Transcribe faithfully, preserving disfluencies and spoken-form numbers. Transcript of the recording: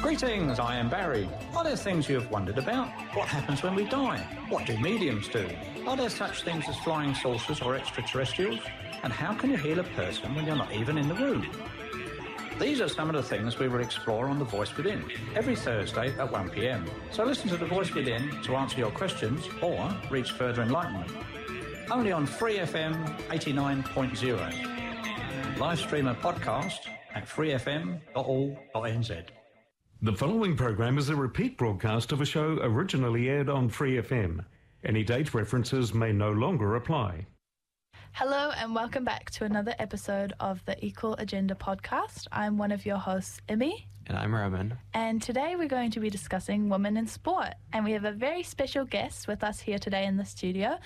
Greetings, I am Barry. Are there things you have wondered about? What happens when we die? What do mediums do? Are there such things as flying saucers or extraterrestrials? And how can you heal a person when you're not even in the room? These are some of the things we will explore on The Voice Within, every Thursday at one p m. So listen to The Voice Within to answer your questions or reach further enlightenment. Only on Free F M eighty-nine point zero. Live stream and podcast at free f m dot org dot n z. The following program is a repeat broadcast of a show originally aired on Free F M. Any date references may no longer apply. Hello and welcome back to another episode of the Equal Agenda podcast. I'm one of your hosts, Emmy. And I'm Roman. And today we're going to be discussing women in sport. And we have a very special guest with us here today in the studio.